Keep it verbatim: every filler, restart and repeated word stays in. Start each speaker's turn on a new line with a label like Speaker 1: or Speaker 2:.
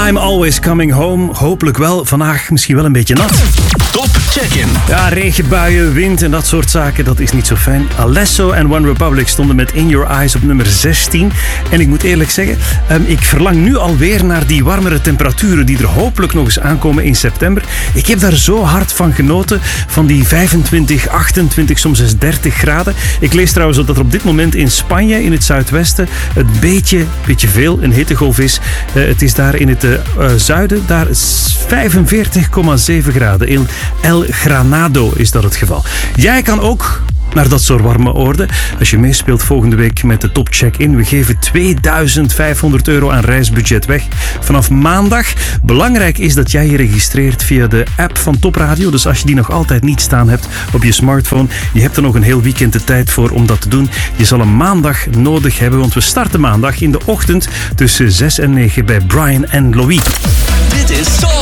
Speaker 1: I'm always coming home. Hopelijk wel. Vandaag misschien wel een beetje nat.
Speaker 2: Top check-in.
Speaker 1: Ja, regenbuien, wind en dat soort zaken, dat is niet zo fijn. Alesso en One Republic stonden met In Your Eyes op nummer zestien. En ik moet eerlijk zeggen, um, ik verlang nu alweer naar die warmere temperaturen die er hopelijk nog eens aankomen in september. Ik heb daar zo hard van genoten, van die vijfentwintig, achtentwintig, soms eens dertig graden. Ik lees trouwens dat er op dit moment in Spanje, in het zuidwesten, het beetje, beetje veel een hittegolf is. Uh, het is daar in het uh, zuiden, daar vijfenveertig komma zeven graden. In El Granado is dat het geval. Jij kan ook naar dat soort warme oorden. Als je meespeelt volgende week met de Top Check-in. We geven tweeduizend vijfhonderd euro aan reisbudget weg vanaf maandag. Belangrijk is dat jij je registreert via de app van Top Radio. Dus als je die nog altijd niet staan hebt op je smartphone, je hebt er nog een heel weekend de tijd voor om dat te doen. Je zal een maandag nodig hebben, want we starten maandag in de ochtend tussen zes en negen bij Brian en Louis.
Speaker 2: Dit is Soul